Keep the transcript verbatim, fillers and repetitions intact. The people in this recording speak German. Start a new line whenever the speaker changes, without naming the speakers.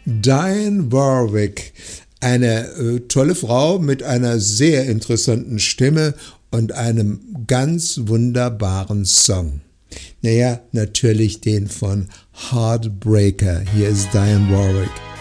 Dionne Warwick, eine äh, tolle Frau mit einer sehr interessanten Stimme und einem ganz wunderbaren Song. Naja, natürlich den von Heartbreaker. Hier ist Dionne Warwick.